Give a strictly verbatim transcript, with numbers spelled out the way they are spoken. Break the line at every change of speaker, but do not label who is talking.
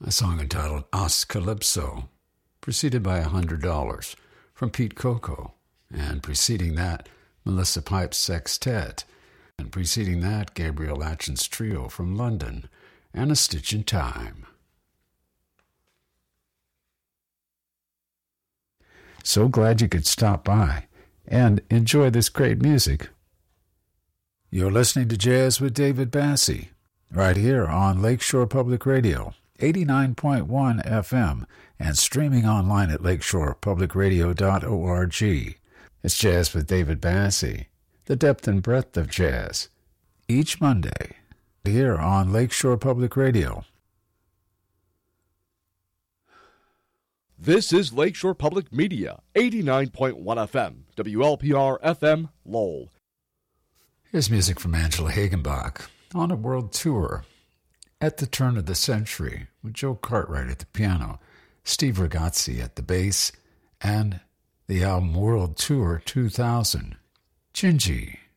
a song entitled Os Calypso, preceded by one hundred dollars from Pete Coco, and preceding that, Melissa Pipe's Sextet, and preceding that, Gabriel Atchins Trio from London, and A Stitch in Time. So glad you could stop by and enjoy this great music. You're listening to Jazz with David Bassie, right here on Lakeshore Public Radio, eighty-nine point one F M, and streaming online at lakeshore public radio dot org. It's Jazz with David Bassie, the depth and breadth of jazz, each Monday, here on Lakeshore Public Radio.
This is Lakeshore Public Media, eighty-nine point one F M, W L P R F M, Lowell.
Here's music from Angela Hagenbach on a world tour at the turn of the century with Joe Cartwright at the piano, Steve Ragazzi at the bass, and the album World Tour two thousand, Gingy.